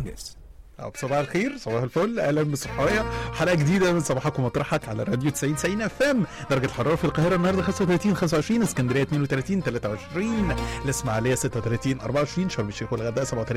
يس. صباح الخير، صباح الفل، اهلا بالصحايا. حلقه جديده من صباحك ومطرحك على راديو 90 اف ام. درجه الحراره في القاهره النهارده 35 25، اسكندريه 32 23، الاسماعيليه 36 24، شرم الشيخ والغردقه 37